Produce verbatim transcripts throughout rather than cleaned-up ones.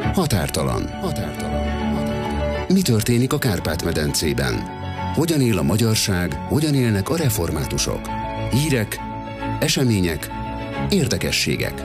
Határtalan. Határtalan. Határtalan. Mi történik a Kárpát-medencében? Hogyan él a magyarság, hogyan élnek a reformátusok? Hírek, események, érdekességek.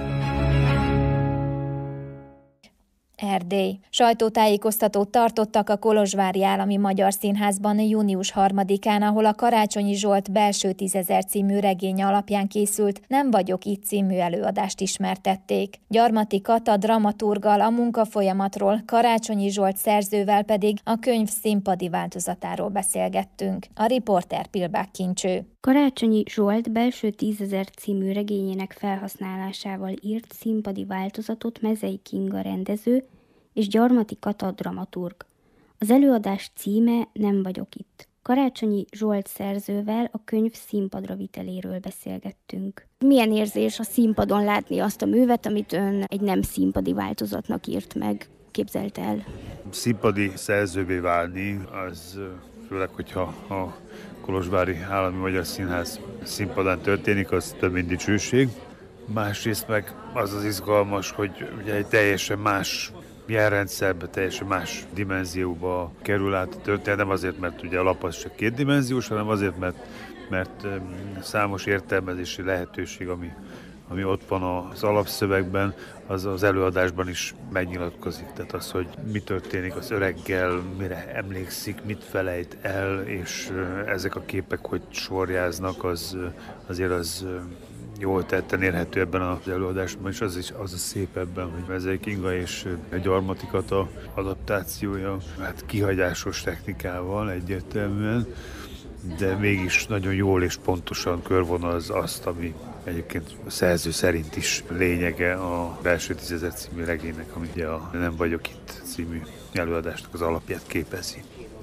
Erdély. Sajtótájékoztatót tartottak a Kolozsvári Állami Magyar Színházban június harmadikán, ahol a Karácsonyi Zsolt Belső tízezer című regénye alapján készült Nem vagyok itt című előadást ismertették. Gyarmati Kata dramaturggal a munkafolyamatról, Karácsonyi Zsolt szerzővel pedig a könyv színpadi változatáról beszélgettünk. A riporter Pilbák Kincső. Karácsonyi Zsolt Belső tízezer című regényének felhasználásával írt színpadi változatot Mezei Kinga rendező és Gyarmati Kata dramaturg. Az előadás címe Nem vagyok itt. Karácsonyi Zsolt szerzővel a könyv színpadra viteléről beszélgettünk. Milyen érzés a színpadon látni azt a művet, amit ön egy nem színpadi változatnak írt meg, képzelt el? Színpadi szerzővé válni, az főleg, hogyha a Kolozsvári Állami Magyar Színház színpadán történik, az több mint dicsőség. Másrészt meg az az izgalmas, hogy ugye egy teljesen más jelrendszerbe, teljesen más dimenzióba kerül át a történet, nem azért, mert ugye a lap az csak kétdimenziós, hanem azért, mert, mert számos értelmezési lehetőség, ami, ami ott van az alapszövegben, az az előadásban is megnyilatkozik. Tehát az, hogy mi történik az öreggel, mire emlékszik, mit felejt el, és ezek a képek, hogy sorjáznak, az azért az jól tetten érhető ebben az előadásban, és az is az a szép ebben, hogy Mezei Kinga és Gyarmati Kata adaptációja, hát kihagyásos technikával egyértelműen, de mégis nagyon jól és pontosan körvonalaz azt, ami egyébként a szerző szerint is lényege a Belső tízezer című regénynek, ami ugye a Nem vagyok itt című előadásnak az alapját képezi.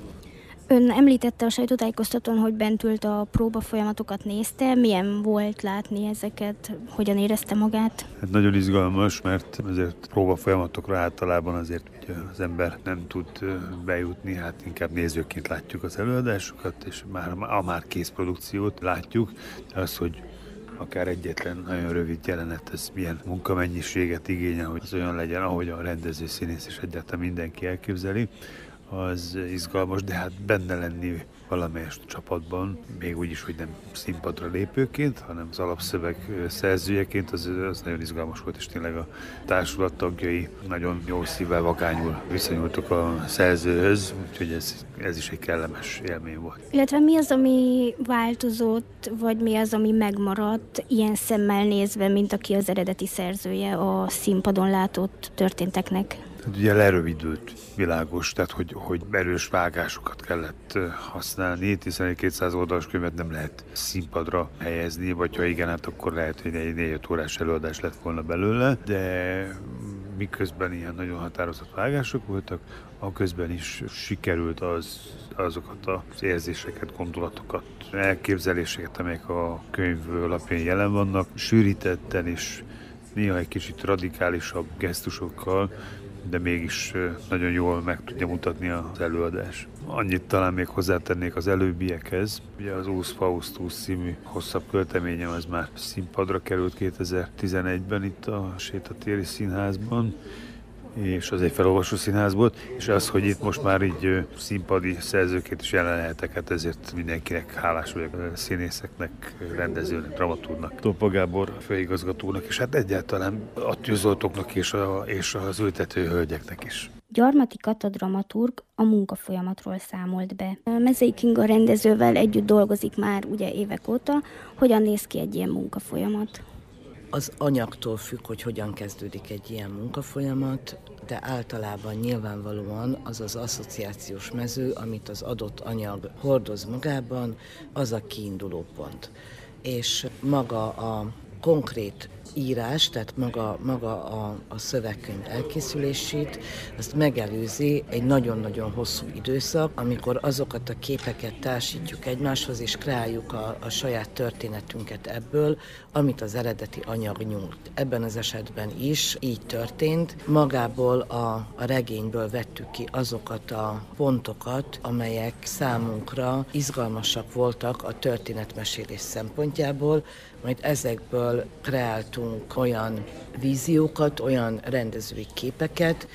Ön említette a sajtótájékoztatón, hogy bent ült a próbafolyamatokat nézte. Milyen volt látni ezeket? Hogyan érezte magát? Hát nagyon izgalmas, mert azért próbafolyamatokra általában azért ugye az ember nem tud bejutni, hát inkább nézőként látjuk az előadásokat, és már a már kész produkciót látjuk. De az, hogy akár egyetlen nagyon rövid jelenet, ez milyen munkamennyiséget igényel, hogy az olyan legyen, ahogy a rendező, színész és egyáltalán mindenki elképzeli, az izgalmas, de hát benne lenni valamelyest csapatban, még úgy is, hogy nem színpadra lépőként, hanem az alapszöveg szerzőjeként, az, az nagyon izgalmas volt, és tényleg a társulat tagjai nagyon jó szívvel, vagányul viszonyultak a szerzőhöz, úgyhogy ez, ez is egy kellemes élmény volt. Illetve mi az, ami változott, vagy mi az, ami megmaradt ilyen szemmel nézve, mint aki az eredeti szerzője a színpadon látott történteknek? Hát ugye lerövidült, világos, tehát hogy, hogy erős vágásokat kellett használni, hiszen egy kétszáz oldalas könyvet nem lehet színpadra helyezni, vagy ha igen, hát akkor lehet, hogy egy négy-öt órás előadás lett volna belőle, de miközben ilyen nagyon határozott vágások voltak, aközben is sikerült az, azokat az érzéseket, gondolatokat, elképzeléseket, amelyek a könyv alapján jelen vannak, sűrítetten és néha egy kicsit radikálisabb gesztusokkal, de mégis nagyon jól meg tudja mutatni az előadás. Annyit talán még hozzátennék az előbbiekhez. Ugye az Úsz Fausztusz című hosszabb költeményem, az már színpadra került kétezer-tizenegyben itt a Sétatéri Színházban, és az egy felolvasó színház volt, és az, hogy itt most már így színpadi szerzőként is jelen lehetek, hát ezért mindenkinek hálás vagyok, a színészeknek, rendezőnek, dramaturgnak, Tompa Gábor főigazgatónak, és hát egyáltalán a tűzoltóknak és, a, és az ültető hölgyeknek is. Gyarmati Kata dramaturg a munkafolyamatról számolt be. Mezei Kinga rendezővel együtt dolgozik már ugye évek óta. Hogyan néz ki egy ilyen munkafolyamat? Az anyagtól függ, hogy hogyan kezdődik egy ilyen munkafolyamat, de általában nyilvánvalóan az az asszociációs mező, amit az adott anyag hordoz magában, az a kiinduló pont. És maga a konkrét írás, tehát maga, maga a, a szövegkönyv elkészülését, azt megelőzi egy nagyon-nagyon hosszú időszak, amikor azokat a képeket társítjuk egymáshoz, és kreáljuk a, a saját történetünket ebből, amit az eredeti anyag nyújt. Ebben az esetben is így történt. Magából a, a regényből vettük ki azokat a pontokat, amelyek számunkra izgalmasak voltak a történetmesélés szempontjából, majd ezekből kreáltunk olyan víziókat, olyan rendezői képeket,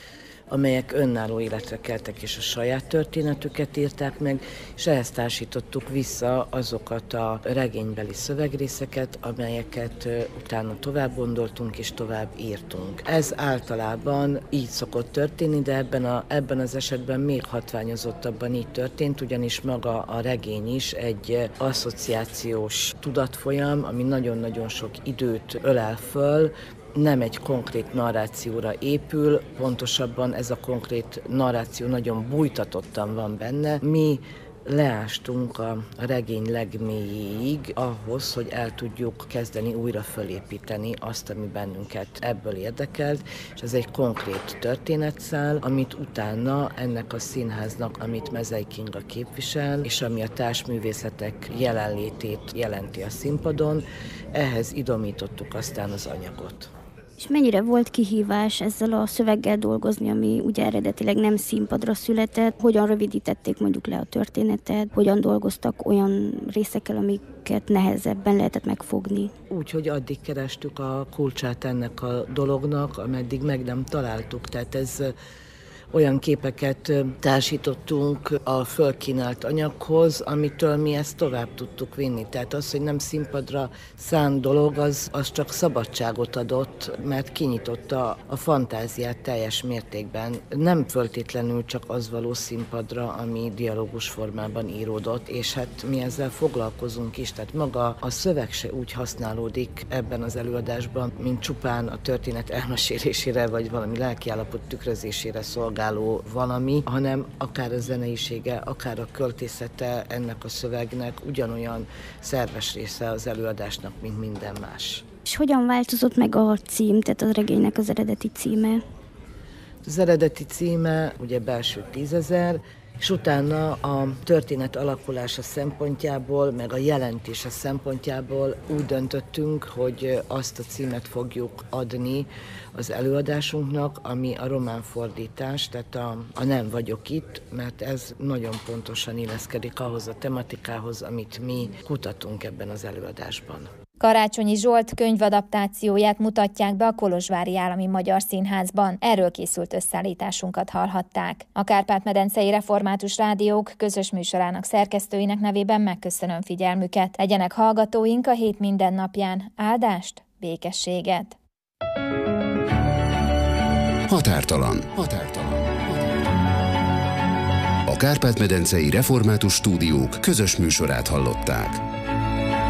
amelyek önálló életre keltek és a saját történetüket írták meg, és ehhez társítottuk vissza azokat a regénybeli szövegrészeket, amelyeket utána tovább gondoltunk és tovább írtunk. Ez általában így szokott történni, de ebben, a, ebben az esetben még hatványozottabban így történt, ugyanis maga a regény is egy asszociációs tudatfolyam, ami nagyon-nagyon sok időt ölel föl, nem egy konkrét narrációra épül, pontosabban ez a konkrét narráció nagyon bújtatottan van benne. Mi leástunk a regény legmélyéig ahhoz, hogy el tudjuk kezdeni újra fölépíteni azt, ami bennünket ebből érdekelt, és ez egy konkrét történetszál, amit utána ennek a színháznak, amit Mezei Kinga képvisel, és ami a társművészetek jelenlétét jelenti a színpadon, ehhez idomítottuk aztán az anyagot. És mennyire volt kihívás ezzel a szöveggel dolgozni, ami ugye eredetileg nem színpadra született? Hogyan rövidítették mondjuk le a történetet? Hogyan dolgoztak olyan részekkel, amiket nehezebben lehetett megfogni? Úgy, hogy addig kerestük a kulcsát ennek a dolognak, ameddig meg nem találtuk. Tehát ez olyan képeket társítottunk a fölkínált anyaghoz, amitől mi ezt tovább tudtuk vinni. Tehát az, hogy nem színpadra szánt dolog, az, az csak szabadságot adott, mert kinyitotta a fantáziát teljes mértékben. Nem föltétlenül csak az való színpadra, ami dialógus formában íródott, és hát mi ezzel foglalkozunk is. Tehát maga a szöveg se úgy használódik ebben az előadásban, mint csupán a történet elmesélésére, vagy valami lelkiállapot tükrözésére szolgál valami, hanem akár a zeneisége, akár a költészete ennek a szövegnek ugyanolyan szerves része az előadásnak, mint minden más. És hogyan változott meg a cím, tehát a regénynek az eredeti címe? Az eredeti címe ugye Belső tízezer, és utána a történet alakulása szempontjából, meg a jelentése szempontjából úgy döntöttünk, hogy azt a címet fogjuk adni az előadásunknak, ami a román fordítás, tehát a, a Nem vagyok itt, mert ez nagyon pontosan illeszkedik ahhoz a tematikához, amit mi kutatunk ebben az előadásban. Karácsonyi Zsolt könyvadaptációját mutatják be a Kolozsvári Állami Magyar Színházban. Erről készült összeállításunkat hallhatták. A Kárpát-medencei Református Rádiók közös műsorának szerkesztőinek nevében megköszönöm figyelmüket. Legyenek hallgatóink a hét minden napján. Áldást, békességet! Határtalan. Határtalan. A Kárpát-medencei Református Stúdiók közös műsorát hallották.